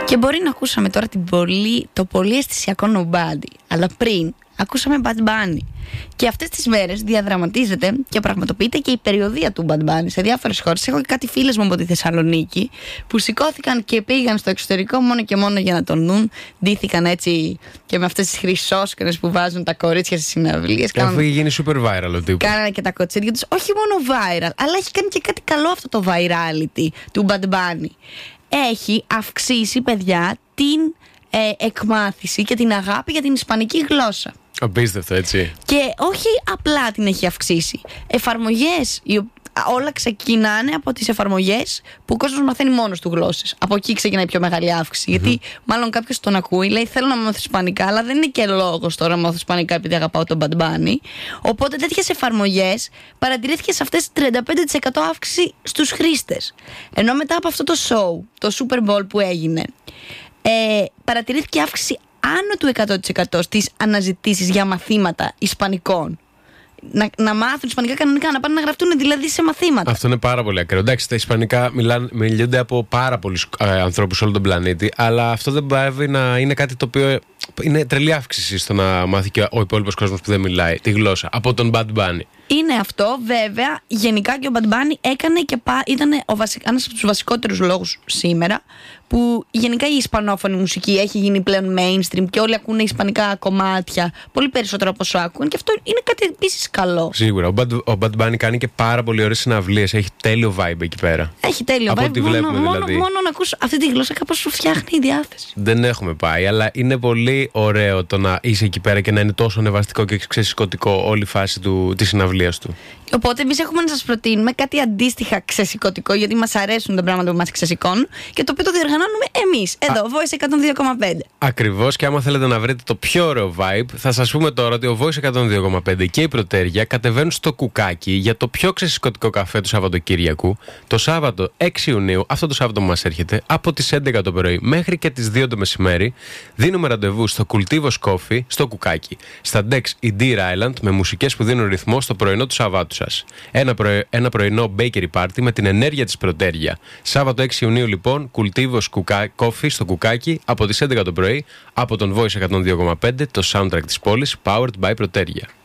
Και μπορεί να ακούσαμε τώρα το πολύ αισθησιακό Nobody, αλλά πριν ακούσαμε Bad Bunny. Και αυτές τις μέρες διαδραματίζεται και πραγματοποιείται και η περιοδεία του Bad Bunny σε διάφορες χώρες. Έχω και κάτι φίλες μου από τη Θεσσαλονίκη που σηκώθηκαν και πήγαν στο εξωτερικό μόνο και μόνο για να τον δουν. Ντύθηκαν έτσι και με αυτές τις χρυσόσκρες που βάζουν τα κορίτσια στις συναυλίες. Και αφού έχει γίνει super viral ο τύπος. Κάνανε και τα κοτσίδια τους. Όχι μόνο viral, αλλά έχει κάνει και κάτι καλό αυτό το virality του Bad Bunny. Έχει αυξήσει, παιδιά, την εκμάθηση και την αγάπη για την ισπανική γλώσσα. Απίστευτο, έτσι. Και όχι απλά την έχει αυξήσει. Εφαρμογές, όλα ξεκινάνε από τις εφαρμογές που ο κόσμος μαθαίνει μόνος του γλώσσες. Από εκεί ξεκινάει η πιο μεγάλη αύξηση. Γιατί μάλλον κάποιος τον ακούει, λέει θέλω να μάθω ισπανικά, αλλά δεν είναι και λόγος τώρα να μάθω ισπανικά επειδή αγαπάω τον Bad Bunny. Οπότε τέτοιες εφαρμογές παρατηρήθηκε σε αυτές 35% αύξηση στους χρήστες. Ενώ μετά από αυτό το show, το Super Bowl που έγινε, παρατηρήθηκε αύξηση άνω του 100% στις αναζητήσεις για μαθήματα ισπανικών. Να μάθουν ισπανικά κανονικά, να πάνε να γραφτούν δηλαδή σε μαθήματα. Αυτό είναι πάρα πολύ ακραίο. Εντάξει, τα ισπανικά μιλούνται από πάρα πολλούς ανθρώπους σε όλο τον πλανήτη, αλλά αυτό δεν πάει να είναι κάτι το οποίο είναι τρελή αύξηση στο να μάθει και ο υπόλοιπος κόσμος που δεν μιλάει τη γλώσσα από τον Bad Bunny. Είναι αυτό, βέβαια. Γενικά και ο Bad Bunny έκανε και ήταν ένας από τους βασικότερους λόγους σήμερα που γενικά η ισπανόφωνη μουσική έχει γίνει πλέον mainstream και όλοι ακούνε ισπανικά κομμάτια πολύ περισσότερο από όσο άκουν, και αυτό είναι κάτι επίσης καλό. Σίγουρα. Ο Bad Bunny κάνει και πάρα πολύ ωραίες συναυλίες. Έχει τέλειο vibe εκεί πέρα. Έχει τέλειο από vibe. ό,τι βλέπουμε, δηλαδή. Μόνο να ακούσω αυτή τη γλώσσα κάπως σου φτιάχνει η διάθεση. Δεν έχουμε πάει, αλλά είναι πολύ ωραίο το να είσαι εκεί πέρα και να είναι τόσο ανεβαστικό και ξεσηκωτικό όλη η φάση της συναυλίας του. Οπότε εμείς έχουμε να σας προτείνουμε κάτι αντίστοιχα ξεσηκωτικό, γιατί μας αρέσουν τα πράγματα που μας ξεσηκώνουν και το οποίο το διοργανώνουμε εμείς, εδώ, Voice 102,5. Ακριβώς, και άμα θέλετε να βρείτε το πιο ωραίο vibe, θα σας πούμε τώρα ότι ο Voice 102,5 και η Πρωτέρια κατεβαίνουν στο Κουκάκι για το πιο ξεσηκωτικό καφέ του Σαββατοκύριακου, το Σάββατο 6 Ιουνίου, αυτό το Σάββατο που μας έρχεται, από τις 11 το πρωί μέχρι και τις 2 το μεσημέρι. Δίνουμε ραντεβού στο Cultivos Coffee στο Κουκάκι, στα Dex η Deer Island, με μουσικές που δίνουν ρυθμό στο πρωινό του Σαββάτου σας. Ένα πρωινό bakery party με την ενέργεια της Πρωτέρια. Σάββατο 6 Ιουνίου λοιπόν, Cultivos Coffee στο Κουκάκι από τις 11 το πρωί, από τον Voice 102,5, το soundtrack της πόλης, powered by Πρωτέρια.